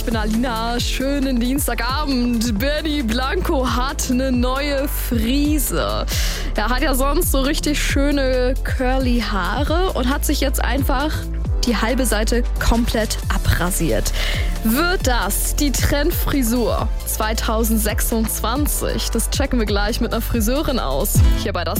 bin Alina. Schönen Dienstagabend. Benny Blanco hat eine neue Frise. Er hat ja sonst so richtig schöne curly Haare und hat sich jetzt einfach die halbe Seite komplett abrasiert. Wird das die Trendfrisur 2026? Das checken wir gleich mit einer Friseurin aus. Hier bei das